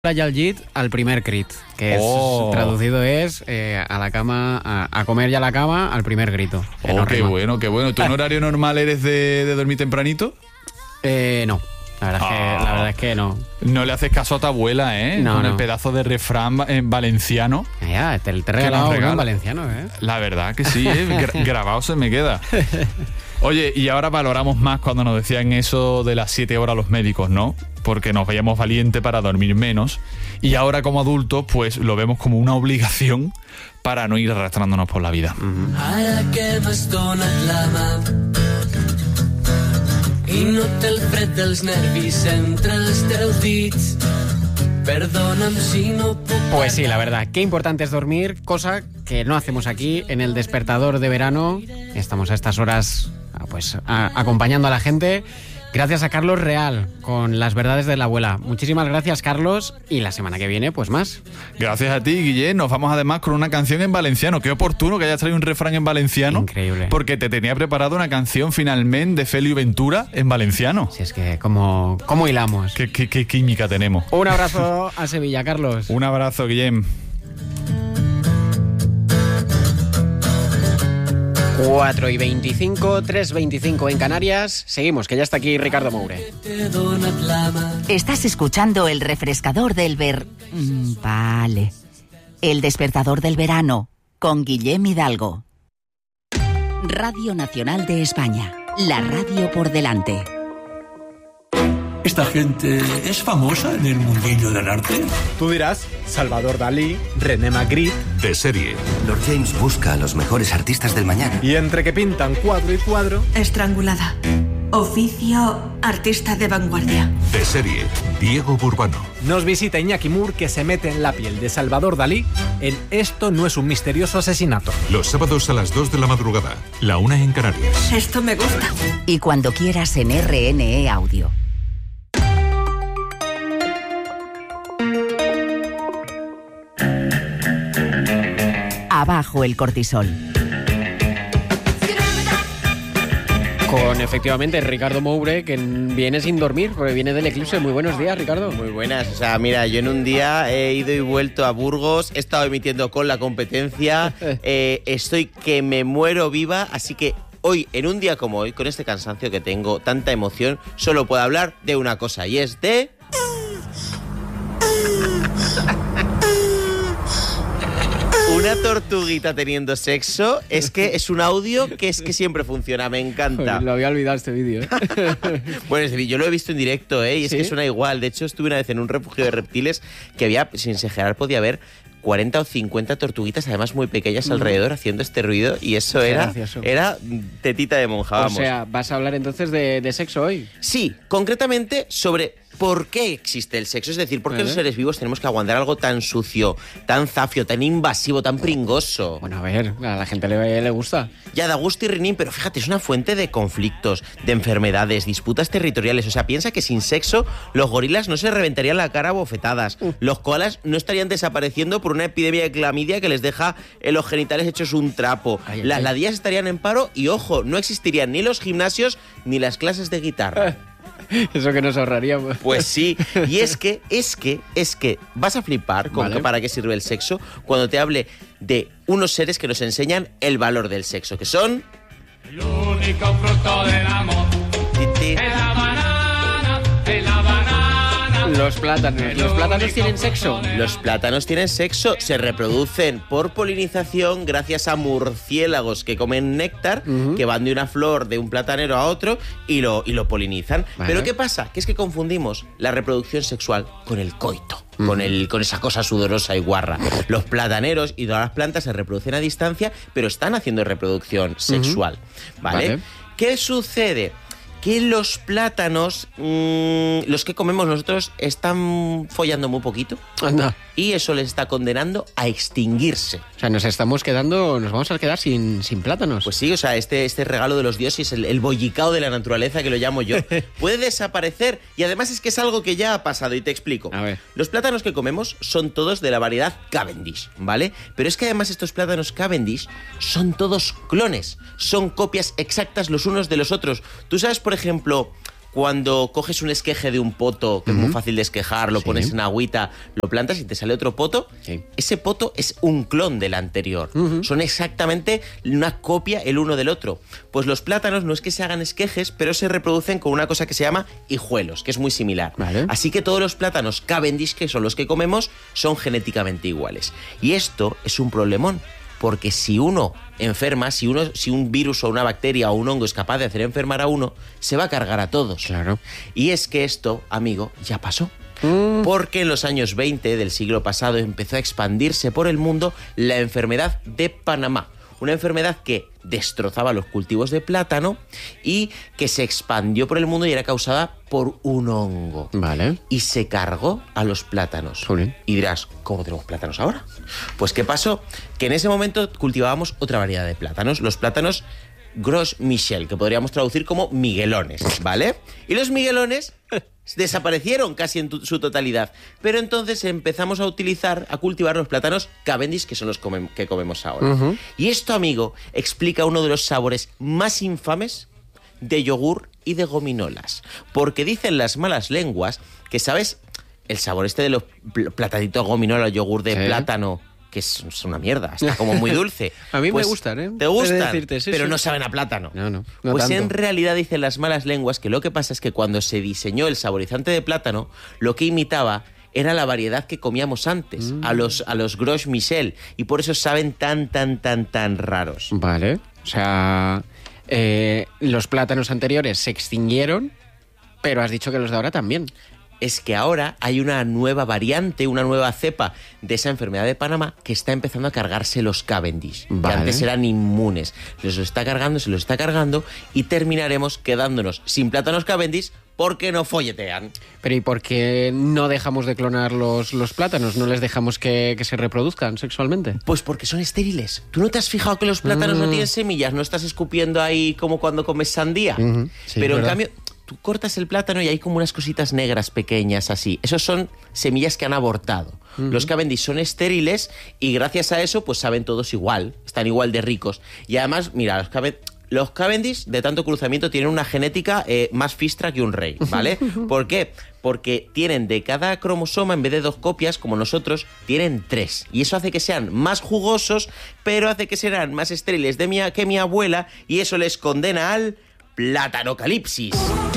ya al JIT al primer crit, que es, traducido es a la cama, a comer ya a la cama al primer grito. No qué bueno, qué bueno. ¿Tú en horario normal eres de dormir tempranito? No. La verdad es que no. No le haces caso a tu abuela, No, Con no. el pedazo de refrán en valenciano. Ya, te he regalado uno en valenciano, La verdad que sí, grabado se me queda. Oye, y ahora valoramos más cuando nos decían eso de las 7 horas los médicos, ¿no? Porque nos veíamos valientes para dormir menos. Y ahora como adultos, pues lo vemos como una obligación para no ir arrastrándonos por la vida. Ara que m'has donat la mà i noto el fred dels nervis entre els teus dits. Perdona'm si no puc... Pues sí, la verdad, qué importante es dormir, cosa que no hacemos aquí en el despertador de verano. Estamos a estas horas pues acompañando a la gente. Gracias a Carlos Real con las verdades de la abuela. Muchísimas gracias, Carlos, y la semana que viene, pues más. Gracias a ti, Guillén. Nos vamos además con una canción en valenciano. Qué oportuno que hayas traído un refrán en valenciano. Increíble. Porque te tenía preparado una canción finalmente de Félix Ventura en valenciano. Si es que, ¿cómo hilamos? ¿Qué química tenemos? Un abrazo a Sevilla, Carlos. Un abrazo, Guillén. 4:25, 3:25 en Canarias. Seguimos, que ya está aquí Ricardo Moure. Estás escuchando el refrescador del Vale. El despertador del verano, con Guillem Hidalgo. Radio Nacional de España. La radio por delante. ¿Esta gente es famosa en el mundillo del arte? Tú dirás, Salvador Dalí, René Magritte. De serie. Lord James busca a los mejores artistas del mañana. Y entre que pintan cuadro y cuadro... Estrangulada. Oficio artista de vanguardia. De serie. Diego Burbano. Nos visita Iñaki Mur, que se mete en la piel de Salvador Dalí en Esto no es un misterioso asesinato. Los sábados a las 2 de la madrugada. La 1 en Canarias. Esto me gusta. Y cuando quieras en RNE Audio. Abajo el cortisol. Con efectivamente Ricardo Moure, que viene sin dormir, porque viene del eclipse. Muy buenos días, Ricardo. Muy buenas. O sea, mira, yo en un día he ido y vuelto a Burgos, he estado emitiendo con la competencia, estoy que me muero viva, así que hoy, en un día como hoy, con este cansancio que tengo, tanta emoción, solo puedo hablar de una cosa, y es de... Una tortuguita teniendo sexo, es que es un audio que siempre funciona, me encanta. Lo había olvidado este vídeo, Bueno, este vídeo yo lo he visto en directo, y es ¿Sí? que suena igual. De hecho, estuve una vez en un refugio de reptiles que había, sin exagerar, podía haber 40 o 50 tortuguitas, además muy pequeñas alrededor, haciendo este ruido, y eso era tetita de monja, vamos. O sea, ¿vas a hablar entonces de sexo hoy? Sí, concretamente sobre por qué existe el sexo. Es decir, por qué los seres vivos tenemos que aguantar algo tan sucio, tan zafio, tan invasivo, tan pringoso. Bueno, a ver, a la gente le gusta. Ya da gusto y rinín, pero fíjate, es una fuente de conflictos, de enfermedades, disputas territoriales. O sea, piensa que sin sexo los gorilas no se reventarían la cara a bofetadas. Los koalas no estarían desapareciendo por una epidemia de clamidia que les deja los genitales hechos un trapo. Las ladillas estarían en paro y, ojo, no existirían ni los gimnasios ni las clases de guitarra. Eso que nos ahorraríamos. Pues sí, y es que vas a flipar con para qué sirve el sexo cuando te hable de unos seres que nos enseñan el valor del sexo, que son... El único fruto del amor es la banana, es la banana. Los plátanos. ¿Los plátanos tienen sexo? Los plátanos tienen sexo, se reproducen por polinización gracias a murciélagos que comen néctar, que van de una flor de un platanero a otro y lo polinizan. Vale. Pero ¿qué pasa? Que es que confundimos la reproducción sexual con el coito. Con esa cosa sudorosa y guarra. Los plataneros y todas las plantas se reproducen a distancia, pero están haciendo reproducción sexual. ¿Vale? ¿Qué sucede? Que los plátanos, los que comemos nosotros, están follando muy poquito. Anda. Y eso les está condenando a extinguirse. O sea, nos vamos a quedar sin plátanos. Pues sí, o sea, este regalo de los dioses, el bollicao de la naturaleza, que lo llamo yo, puede desaparecer. Y además es que es algo que ya ha pasado, y te explico. A ver. Los plátanos que comemos son todos de la variedad Cavendish, ¿vale? Pero es que además estos plátanos Cavendish son todos clones, son copias exactas los unos de los otros. Tú sabes, por ejemplo, cuando coges un esqueje de un poto, que es muy fácil de esquejar, lo pones en agüita, lo plantas y te sale otro poto, ese poto es un clon del anterior. Son exactamente una copia el uno del otro. Pues los plátanos no es que se hagan esquejes, pero se reproducen con una cosa que se llama hijuelos, que es muy similar. Vale. Así que todos los plátanos Cavendish, que son los que comemos, son genéticamente iguales. Y esto es un problemón. Porque si uno enferma, si un virus o una bacteria o un hongo es capaz de hacer enfermar a uno, se va a cargar a todos. Claro. Y es que esto, amigo, ya pasó. Porque en los años 20 del siglo pasado empezó a expandirse por el mundo la enfermedad de Panamá. Una enfermedad que destrozaba los cultivos de plátano y que se expandió por el mundo y era causada por un hongo. Vale. Y se cargó a los plátanos. Jolín. Y dirás, ¿cómo tenemos plátanos ahora? Pues ¿qué pasó? Que en ese momento cultivábamos otra variedad de plátanos. Los plátanos Gros Michel, que podríamos traducir como miguelones, ¿vale? Y los miguelones desaparecieron casi en su totalidad. Pero entonces empezamos a cultivar los plátanos Cavendish, que son los que comemos ahora. Y esto, amigo, explica uno de los sabores más infames de yogur y de gominolas. Porque dicen las malas lenguas que, ¿sabes? El sabor este de los platanitos gominola, yogur de plátano, que es una mierda, está como muy dulce. A mí pues, me gustan, ¿eh? ¿Te gustan? Decirte, sí, pero sí. no saben a plátano. No pues tanto. en realidad dicen las malas lenguas que lo que pasa es que cuando se diseñó el saborizante de plátano, lo que imitaba era la variedad que comíamos antes, a los Gros Michel, y por eso saben tan raros. Vale. O sea, los plátanos anteriores se extinguieron, pero has dicho que los de ahora también. Es que ahora hay una nueva variante, una nueva cepa de esa enfermedad de Panamá que está empezando a cargarse los Cavendish, Vale. que antes eran inmunes. Se los está cargando y terminaremos quedándonos sin plátanos Cavendish porque no folletean. Pero ¿y por qué no dejamos de clonar los plátanos? ¿No les dejamos que se reproduzcan sexualmente? Pues porque son estériles. ¿Tú no te has fijado que los plátanos no tienen semillas? ¿No estás escupiendo ahí como cuando comes sandía? Sí, pero en ¿verdad? cambio, tú cortas el plátano y hay como unas cositas negras pequeñas así. Esos son semillas que han abortado. Los Cavendish son estériles y gracias a eso pues saben todos igual. Están igual de ricos. Y además, mira, los Cavendish de tanto cruzamiento tienen una genética más fistra que un rey, ¿vale? ¿Por qué? Porque tienen de cada cromosoma, en vez de 2 copias, como nosotros, tienen 3. Y eso hace que sean más jugosos, pero hace que sean más estériles que mi abuela, y eso les condena al platanocalipsis.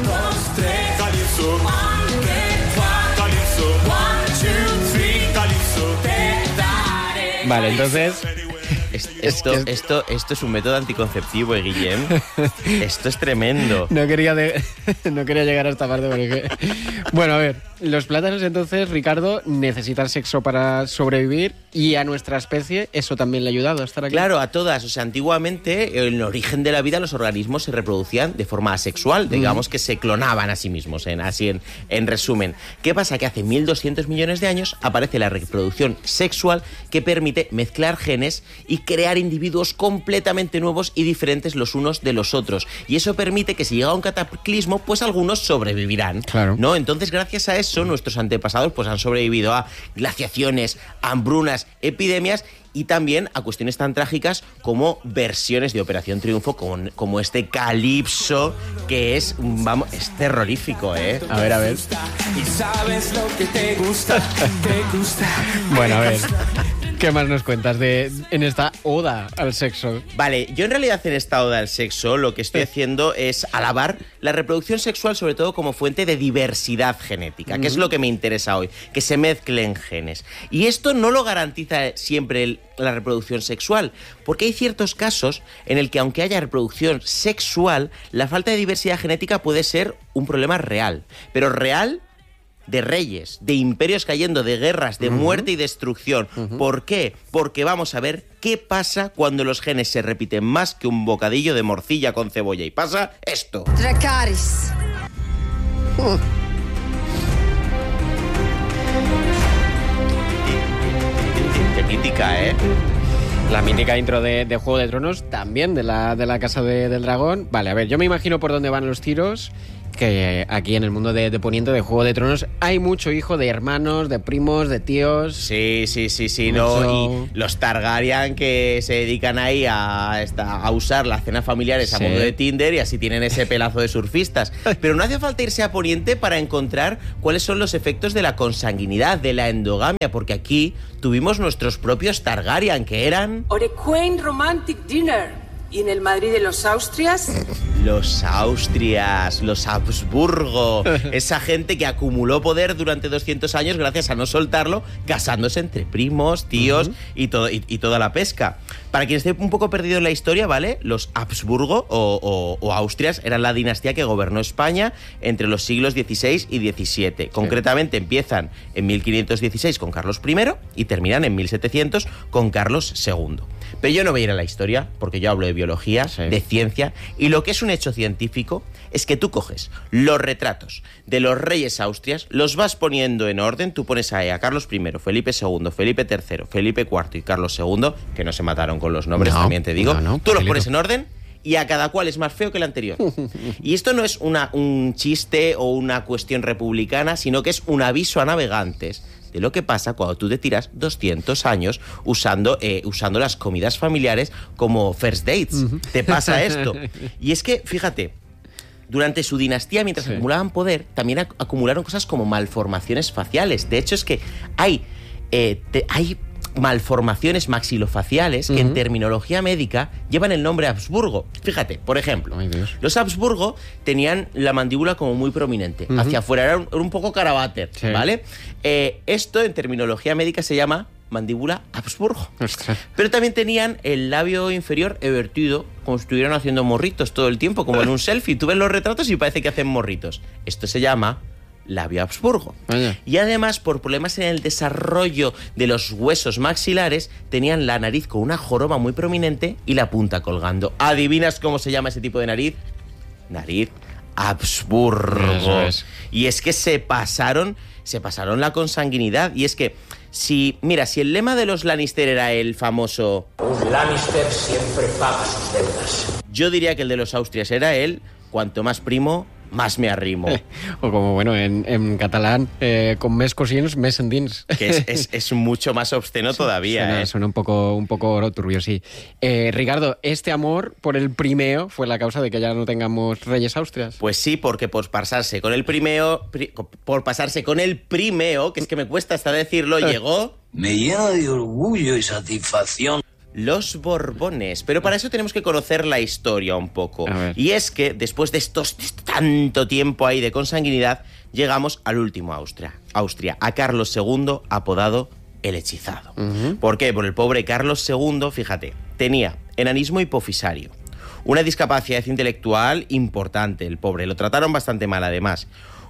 Vale, entonces... Esto es un método anticonceptivo, Guillem. Esto es tremendo. No quería llegar a esta parte porque... Bueno, a ver, los plátanos entonces, Ricardo, necesitan sexo para sobrevivir y a nuestra especie eso también le ha ayudado a estar aquí. Claro, a todas. O sea, antiguamente, en el origen de la vida, los organismos se reproducían de forma asexual. Digamos que se clonaban a sí mismos, en resumen. ¿Qué pasa? Que hace 1.200 millones de años aparece la reproducción sexual que permite mezclar genes y crear individuos completamente nuevos y diferentes los unos de los otros. Y eso permite que si llega un cataclismo, pues algunos sobrevivirán. Claro. ¿No? Entonces, gracias a eso, nuestros antepasados pues han sobrevivido a glaciaciones, hambrunas, epidemias y también a cuestiones tan trágicas como versiones de Operación Triunfo como este Calipso, que es terrorífico, ¿eh? A ver. Y sabes lo que te gusta, Bueno, a ver. ¿Qué más nos cuentas en esta oda al sexo? Vale, yo en realidad en esta oda al sexo lo que estoy haciendo es alabar la reproducción sexual, sobre todo como fuente de diversidad genética, que es lo que me interesa hoy, que se mezclen genes. Y esto no lo garantiza siempre la reproducción sexual, porque hay ciertos casos en el que aunque haya reproducción sexual, la falta de diversidad genética puede ser un problema real, pero real de reyes, de imperios cayendo, de guerras, de muerte y destrucción. ¿Por qué? Porque vamos a ver qué pasa cuando los genes se repiten más que un bocadillo de morcilla con cebolla. Y pasa esto. Dracarys. Qué mítica, ¿eh? La mítica intro de Juego de Tronos, también de la Casa del Dragón. Vale, a ver, yo me imagino por dónde van los tiros. que aquí en el mundo de Poniente, de Juego de Tronos, hay mucho hijo de hermanos, de primos, de tíos. Sí, no, y los Targaryen que se dedican ahí a usar las cenas familiares a modo de Tinder y así tienen ese pelazo de surfistas. Pero no hace falta irse a Poniente para encontrar cuáles son los efectos de la consanguinidad, de la endogamia, porque aquí tuvimos nuestros propios Targaryen, que eran... Orequain Romantic Dinner. ¿Y en el Madrid de los Austrias? Los Austrias, los Habsburgo, esa gente que acumuló poder durante 200 años gracias a no soltarlo, casándose entre primos, tíos y toda la pesca. Para quien esté un poco perdido en la historia, ¿vale? Los Habsburgo o Austrias eran la dinastía que gobernó España entre los siglos XVI y XVII. Concretamente empiezan en 1516 con Carlos I y terminan en 1700 con Carlos II. Pero yo no voy a ir a la historia, porque yo hablo de biología, de ciencia, y lo que es un hecho científico es que tú coges los retratos de los reyes austrias, los vas poniendo en orden, tú pones ahí a Carlos I, Felipe II, Felipe III, Felipe IV y Carlos II, que no se mataron con los nombres, también te digo, tú los pones en orden y a cada cual es más feo que el anterior. Y esto no es un chiste o una cuestión republicana, sino que es un aviso a navegantes de lo que pasa cuando tú te tiras 200 años usando las comidas familiares como first dates. Te pasa esto. Y es que, fíjate, durante su dinastía, mientras acumulaban poder, también acumularon cosas como malformaciones faciales. De hecho, es que hay malformaciones maxilofaciales que en terminología médica llevan el nombre Habsburgo. Fíjate, por ejemplo, los Habsburgo tenían la mandíbula como muy prominente, hacia afuera, era un poco caraváter, ¿vale? Esto en terminología médica se llama mandíbula Habsburgo. Pero también tenían el labio inferior evertido, como si estuvieran haciendo morritos todo el tiempo, como en un selfie. Tú ves los retratos y parece que hacen morritos. Esto se llama labio Habsburgo. Y además, por problemas en el desarrollo de los huesos maxilares, tenían la nariz con una joroba muy prominente y la punta colgando. ¿Adivinas cómo se llama ese tipo de nariz? Nariz Habsburgo. Eso es. Y es que se pasaron la consanguinidad. Y es que, si el lema de los Lannister era el famoso un Lannister siempre paga sus deudas, yo diría que el de los Austrias era el cuanto más primo, más me arrimo. O como, bueno, en catalán, con més cosins, més endins. Que es mucho más obsceno todavía. Suena un poco turbio, sí. Ricardo, ¿este amor por el primeo fue la causa de que ya no tengamos reyes austrias? Pues sí, porque por pasarse con el primeo, que es que me cuesta hasta decirlo, llegó... Me llena de orgullo y satisfacción los Borbones. Pero para eso tenemos que conocer la historia un poco. Y es que después de tanto tiempo ahí de consanguinidad, llegamos al último Austria, a Carlos II, apodado el Hechizado. ¿Por qué? Por el pobre Carlos II, fíjate, tenía enanismo hipofisario, una discapacidad intelectual importante, el pobre, lo trataron bastante mal además.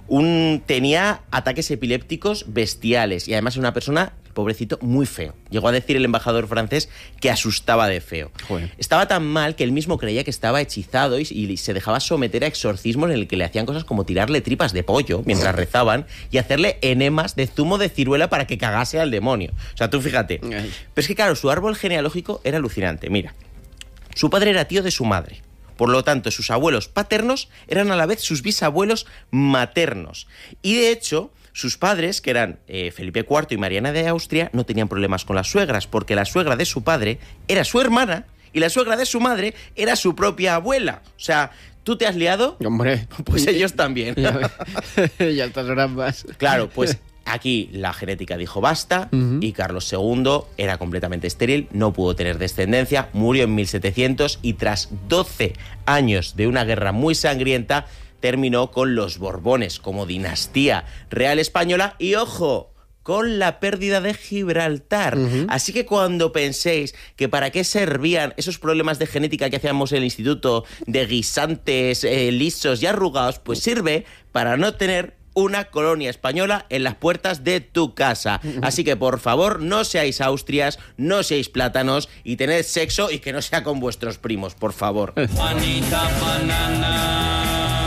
Tenía ataques epilépticos bestiales y además era una persona, pobrecito, muy feo. Llegó a decir el embajador francés que asustaba de feo. Joder. Estaba tan mal que él mismo creía que estaba hechizado y se dejaba someter a exorcismos en el que le hacían cosas como tirarle tripas de pollo mientras rezaban y hacerle enemas de zumo de ciruela para que cagase al demonio. O sea, tú fíjate. Pero es que claro, su árbol genealógico era alucinante. Mira, su padre era tío de su madre. Por lo tanto, sus abuelos paternos eran a la vez sus bisabuelos maternos. Y de hecho, sus padres, que eran Felipe IV y Mariana de Austria, no tenían problemas con las suegras, porque la suegra de su padre era su hermana y la suegra de su madre era su propia abuela. O sea, ¿tú te has liado? Hombre. Pues ellos también. Ya estas horas más. Claro, pues... Aquí la genética dijo basta y Carlos II era completamente estéril, no pudo tener descendencia, murió en 1700 y tras 12 años de una guerra muy sangrienta terminó con los Borbones como dinastía real española y, ojo, con la pérdida de Gibraltar. Así que cuando penséis que para qué servían esos problemas de genética que hacíamos en el instituto de guisantes lisos y arrugados, pues sirve para no tener una colonia española en las puertas de tu casa. Así que, por favor, no seáis austrias, no seáis plátanos y tened sexo y que no sea con vuestros primos, por favor. Juanita Banana,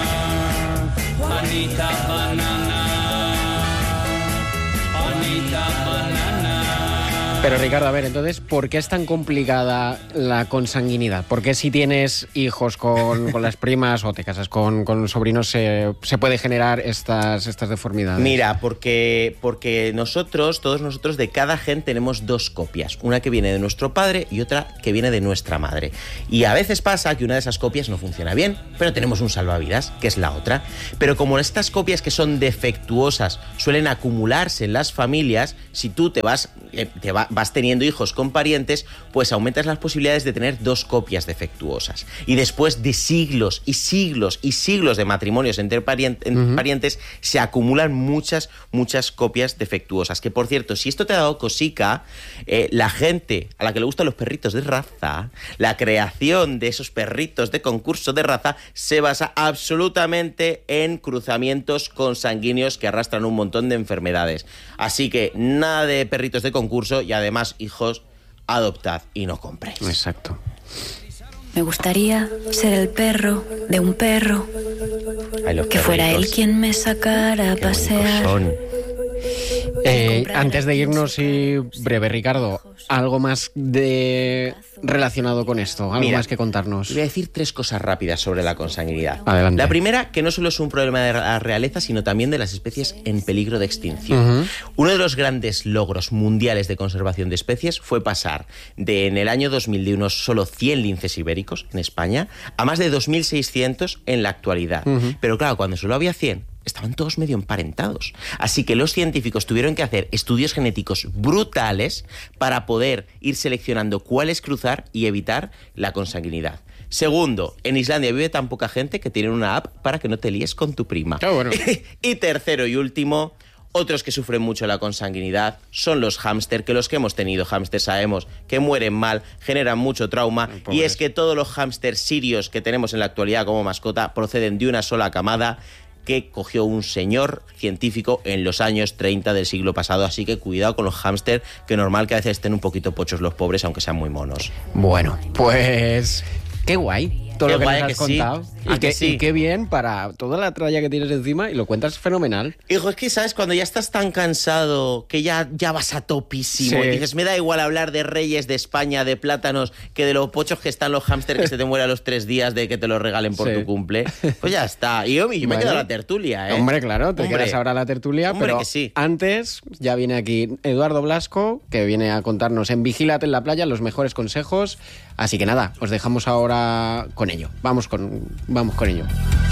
Juanita Banana, Juanita Banana. Pero Ricardo, a ver, entonces, ¿por qué es tan complicada la consanguinidad? ¿Por qué si tienes hijos con las primas o te casas con sobrinos se puede generar estas deformidades? Mira, porque todos nosotros de cada gen tenemos 2 copias. Una que viene de nuestro padre y otra que viene de nuestra madre. Y a veces pasa que una de esas copias no funciona bien, pero tenemos un salvavidas, que es la otra. Pero como estas copias que son defectuosas suelen acumularse en las familias, si tú vas teniendo hijos con parientes, pues aumentas las posibilidades de tener 2 copias defectuosas. Y después de siglos y siglos y siglos de matrimonios entre parientes, se acumulan muchas copias defectuosas. Que, por cierto, si esto te ha dado cosica, la gente a la que le gustan los perritos de raza, la creación de esos perritos de concurso de raza se basa absolutamente en cruzamientos consanguíneos que arrastran un montón de enfermedades. Así que nada de perritos de concurso y además, hijos, adoptad y no compréis. Exacto. Me gustaría ser el perro de un perro. Ay, que fuera él quien me sacara a pasear. Antes de irnos y breve, Ricardo, algo más relacionado con esto, algo más que contarnos. Voy a decir 3 cosas rápidas sobre la consanguinidad. Adelante. La primera, que no solo es un problema de la realeza, sino también de las especies en peligro de extinción. Uno de los grandes logros mundiales de conservación de especies fue pasar en el año 2000 de unos solo 100 linces ibéricos en España a más de 2.600 en la actualidad. Pero claro, cuando solo había 100, estaban todos medio emparentados. Así que los científicos tuvieron que hacer estudios genéticos brutales para poder ir seleccionando cuáles cruzar y evitar la consanguinidad. Segundo, en Islandia vive tan poca gente que tienen una app para que no te líes con tu prima. Bueno. Y tercero y último, otros que sufren mucho la consanguinidad son los hámster, que los que hemos tenido hámster sabemos que mueren mal, generan mucho trauma, y es que todos los hámster sirios que tenemos en la actualidad como mascota proceden de una sola camada que cogió un señor científico en los años 30 del siglo pasado. Así que cuidado con los hámster, que normal que a veces estén un poquito pochos los pobres, aunque sean muy monos. Bueno, pues qué guay todo lo que nos has contado. Sí. Y qué bien para toda la tralla que tienes encima, y lo cuentas fenomenal. Hijo, es que, ¿sabes? Cuando ya estás tan cansado, que ya vas a topísimo, y dices, me da igual hablar de reyes, de España, de plátanos, que de los pochos que están los hámsters que se te mueren a los 3 días de que te los regalen por tu cumple. Pues ya está. Y yo me quedo a la tertulia, ¿eh? Hombre, claro, te quedas ahora a la tertulia, pero que sí. Antes ya viene aquí Eduardo Blasco, que viene a contarnos en Vigílate en la playa los mejores consejos. Así que nada, os dejamos ahora con ello. Vamos con ello.